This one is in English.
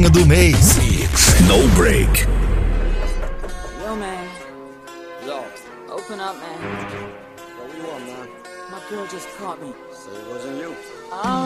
Queridinho do mês. No Break. Yo, man. Yo, open up, man. What do you want, man? My girl just caught me. So it wasn't you.